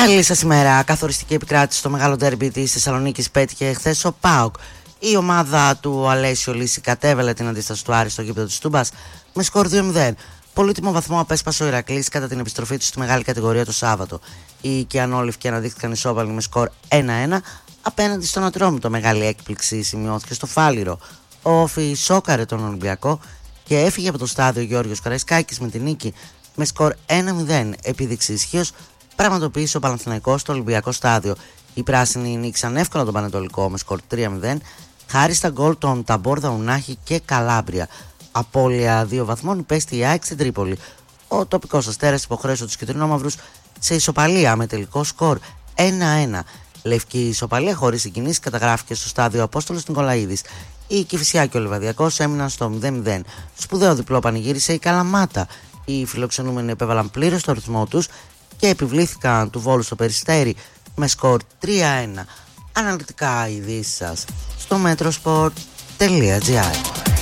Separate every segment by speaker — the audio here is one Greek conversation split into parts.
Speaker 1: Καλή σας ημέρα. Καθοριστική επικράτηση στο μεγάλο ντέρμπι της Θεσσαλονίκης πέτυχε χθες ο ΠΑΟΚ. Η ομάδα του Αλέσιο Λύση κατέβαλε την αντίσταση του Άρη στο γήπεδο της Τούμπας με σκορ 2-0. Πολύτιμο βαθμό απέσπασε ο Ηρακλής κατά την επιστροφή του στη μεγάλη κατηγορία το Σάββατο. Οι οικιανόλευκοι αναδείχθηκαν ισόπαλοι με σκορ 1-1 απέναντι στον Ατρόμητο. Μεγάλη έκπληξη σημειώθηκε στο Φάληρο. Ο Όφη σόκαρε τον Ολυμπιακό και έφυγε από το στάδιο Γιώργος Καραϊσκάκης με την νίκη με σκορ 1-0. Επίδειξη ισχύως πραγματοποίησε ο Παναθηναϊκός στο Ολυμπιακό στάδιο. Οι πράσινοι νίκησαν εύκολα τον Πανετολικό με σκορ 3-0 χάρη στα γκολ των Ταμπόρδα, Ουνάχη και Καλάμπρια. Απώλεια 2 βαθμών υπέστη η ΑΕΚ στην Τρίπολη. Ο τοπικός Αστέρας υποχρέωσε τους κυτρινόμαυρους σε ισοπαλία με τελικό σκορ 1-1. Λευκή ισοπαλία χωρίς συγκινήσεις καταγράφηκε στο στάδιο Απόστολος Νικολαίδης. Η Κηφισιά και ο Λιβαδιακός έμειναν στο 0-0. Σπουδαίο διπλό πανηγύρισε η Καλαμάτα. Οι φιλοξενούμενοι επέβαλαν πλήρως το ρυθμό τους και επιβλήθηκαν του Βόλου στο Περιστέρι με σκορ 3-1. Αναλυτικά ειδήσεις σας στο metrosport.gr.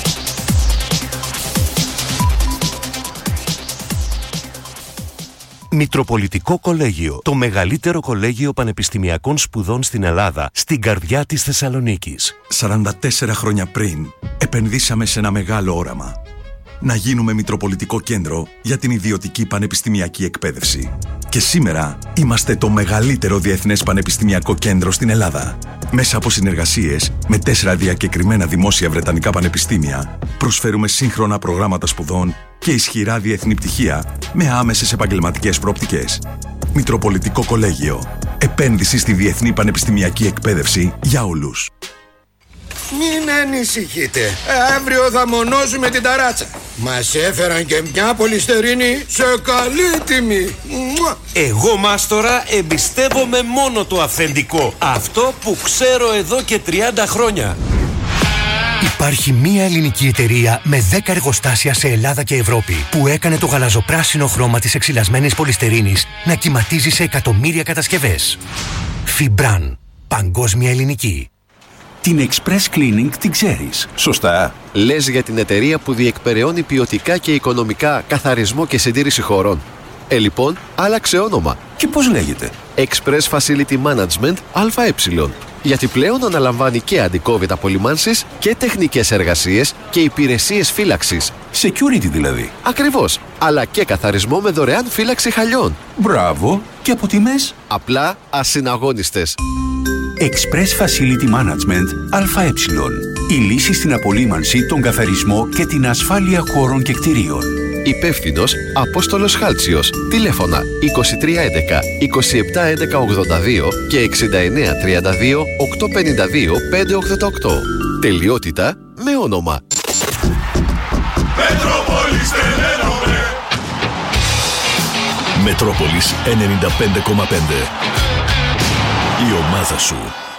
Speaker 2: Μητροπολιτικό Κολέγιο, το μεγαλύτερο κολέγιο πανεπιστημιακών σπουδών στην Ελλάδα, στην καρδιά της Θεσσαλονίκης.
Speaker 3: 44 χρόνια πριν, επενδύσαμε σε ένα μεγάλο όραμα. Να γίνουμε Μητροπολιτικό Κέντρο για την ιδιωτική πανεπιστημιακή εκπαίδευση. Και σήμερα είμαστε το μεγαλύτερο διεθνές πανεπιστημιακό κέντρο στην Ελλάδα. Μέσα από συνεργασίες με 4 διακεκριμένα δημόσια βρετανικά πανεπιστήμια, προσφέρουμε σύγχρονα προγράμματα σπουδών και ισχυρά διεθνή πτυχία με άμεσες επαγγελματικές προοπτικές. Μητροπολιτικό Κολέγιο. Επένδυση στη διεθνή πανεπιστημιακή εκπαίδευση για όλους.
Speaker 4: Μην ανησυχείτε. Αύριο θα μονώσουμε την ταράτσα. Μας έφεραν και μια πολυστερίνη σε καλή τιμή.
Speaker 5: Εγώ, μάστορα, εμπιστεύομαι μόνο το αυθεντικό. Αυτό που ξέρω εδώ και 30 χρόνια.
Speaker 6: Υπάρχει μία ελληνική εταιρεία με 10 εργοστάσια σε Ελλάδα και Ευρώπη που έκανε το γαλαζοπράσινο χρώμα της εξυλασμένης πολυστερίνης να κυματίζει σε εκατομμύρια κατασκευές. Φιμπράν. Παγκόσμια ελληνική.
Speaker 7: Την Express Cleaning την ξέρεις, σωστά?
Speaker 8: Λες για την εταιρεία που διεκπεραιώνει ποιοτικά και οικονομικά καθαρισμό και συντήρηση χωρών. Λοιπόν, άλλαξε όνομα.
Speaker 7: Και πώς λέγεται?
Speaker 8: Express Facility Management ΑΕ. Γιατί πλέον αναλαμβάνει και αντικόβιτ απολυμάνσεις και τεχνικές εργασίες και υπηρεσίες φύλαξης.
Speaker 7: Security δηλαδή.
Speaker 8: Ακριβώς. Αλλά και καθαρισμό με δωρεάν φύλαξη χαλιών.
Speaker 7: Μπράβο. Και από τιμές?
Speaker 8: Απλά ασυναγώνιστες.
Speaker 7: Express Facility Management ΑΕ. Η λύση στην απολύμανση, τον καθαρισμό και την ασφάλεια χώρων και κτηρίων.
Speaker 8: Υπεύθυνος Απόστολος Χάλτσιος. Τηλέφωνα 2311 2711 82 και 6932 852 588. Τελειότητα με όνομα.
Speaker 9: Μετρόπολης τελένομαι.
Speaker 10: Μετρόπολης 95,5. Η ομάδα σου.